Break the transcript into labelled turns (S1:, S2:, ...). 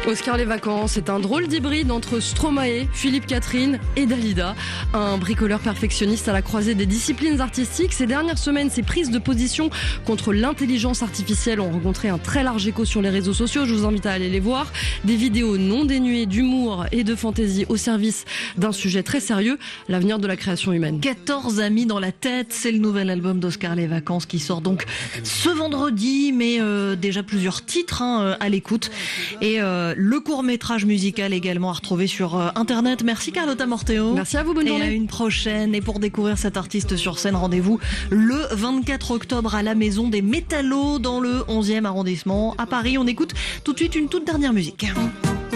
S1: Oscar les vacances est un drôle d'hybride entre Stromae, Philippe Catherine et Dalida. Un bricoleur perfectionniste à la croisée des disciplines artistiques. Ces dernières semaines, ses prises de position contre l'intelligence artificielle ont rencontré un très large écho sur les réseaux sociaux. Je vous invite à aller les voir. Des vidéos non dénuées d'humour et de fantaisie au service d'un sujet très sérieux, l'avenir de la création humaine.
S2: 14 amis dans la tête, c'est le nouvel album d'Oscar les vacances qui sort donc ce vendredi, mais déjà plusieurs titres à l'écoute. Et le court-métrage musical également à retrouver sur Internet. Merci Carlotta Morteo.
S1: Merci à vous, bonne journée.
S2: Et à une prochaine. Et pour découvrir cet artiste sur scène, rendez-vous le 24 octobre à la Maison des Métallos dans le 11e arrondissement à Paris. On écoute tout de suite une toute dernière musique.